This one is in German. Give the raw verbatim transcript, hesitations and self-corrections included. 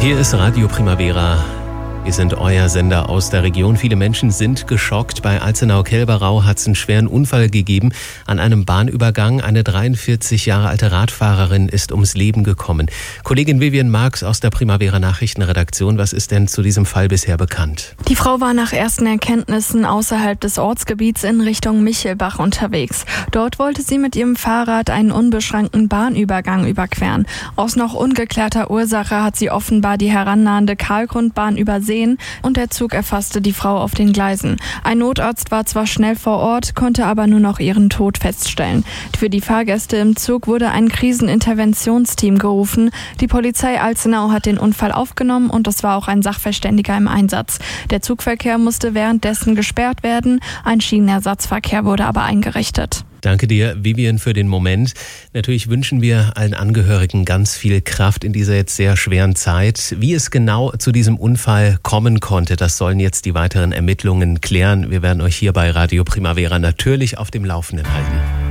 Hier ist Radio Primavera. Wir sind euer Sender aus der Region. Viele Menschen sind geschockt. Bei Alzenau-Kelberau hat es einen schweren Unfall gegeben an einem Bahnübergang. Eine dreiundvierzig Jahre alte Radfahrerin ist ums Leben gekommen. Kollegin Vivian Marx aus der Primavera Nachrichtenredaktion. Was ist denn zu diesem Fall bisher bekannt? Die Frau war nach ersten Erkenntnissen außerhalb des Ortsgebiets in Richtung Michelbach unterwegs. Dort wollte sie mit ihrem Fahrrad einen unbeschränkten Bahnübergang überqueren. Aus noch ungeklärter Ursache hat sie offenbar die herannahende Kahlgrundbahn übersehen und der Zug erfasste die Frau auf den Gleisen. Ein Notarzt war zwar schnell vor Ort, konnte aber nur noch ihren Tod feststellen. Für die Fahrgäste im Zug wurde ein Kriseninterventionsteam gerufen. Die Polizei Alzenau hat den Unfall aufgenommen und es war auch ein Sachverständiger im Einsatz. Der Zugverkehr musste währenddessen gesperrt werden, ein Schienenersatzverkehr wurde aber eingerichtet. Danke dir, Vivian, für den Moment. Natürlich wünschen wir allen Angehörigen ganz viel Kraft in dieser jetzt sehr schweren Zeit. Wie es genau zu diesem Unfall kommen konnte, das sollen jetzt die weiteren Ermittlungen klären. Wir werden euch hier bei Radio Primavera natürlich auf dem Laufenden halten.